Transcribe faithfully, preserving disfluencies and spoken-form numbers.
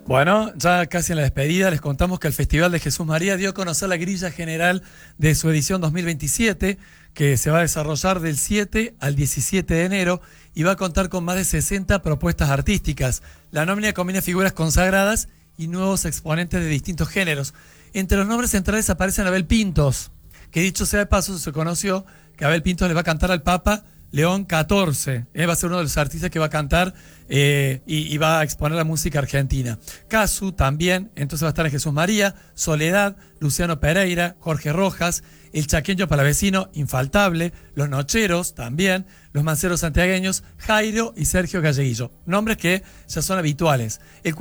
Bueno, ya casi en la despedida les contamos que el Festival de Jesús María dio a conocer la grilla general de su edición dos mil veintisiete, que se va a desarrollar del siete al diecisiete de enero y va a contar con más de sesenta propuestas artísticas. La nómina combina figuras consagradas y nuevos exponentes de distintos géneros. Entre los nombres centrales aparecen Abel Pintos, que dicho sea de paso se conoció que Abel Pintos le va a cantar al Papa León catorce, eh, va a ser uno de los artistas que va a cantar eh, y, y va a exponer la música argentina. Casu también, entonces va a estar en Jesús María, Soledad, Luciano Pereira, Jorge Rojas, el chaqueño palavecino infaltable, los Nocheros también, los manceros santiagueños, Jairo y Sergio Galleguillo, nombres que ya son habituales. El